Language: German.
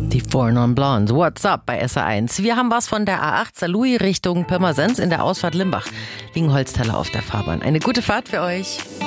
Die Four Non Blondes. What's up bei SR1? Wir haben was von der A8 Saarlouis Richtung Pirmasens in der Ausfahrt Limbach. Liegen Holzteller auf der Fahrbahn. Eine gute Fahrt für euch.